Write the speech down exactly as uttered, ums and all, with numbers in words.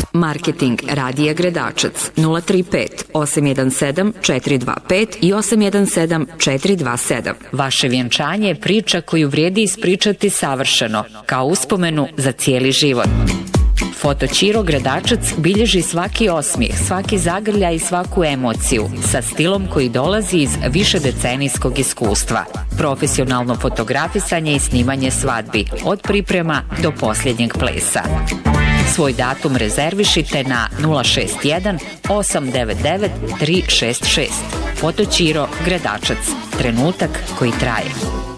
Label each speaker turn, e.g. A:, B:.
A: Marketing Radija Gredačac nula tri pet osam jedan sedam četiri dva pet i osam jedan sedam četiri dva sedam.
B: Vaše vjenčanje je priča koju vrijedi ispričati savršeno, kao uspomenu za cijeli život. Fotoćiro Gredačac bilježi svaki osmijeh, svaki zagrljaj i svaku emociju sa stilom koji dolazi iz višedecenijskog iskustva. Profesionalno fotografisanje i snimanje svadbi, od priprema do posljednjeg plesa. Svoj datum rezervišite na nula šest jedan osam devet devet tri šest šest. Fotoćiro Gredačac. Trenutak koji traje.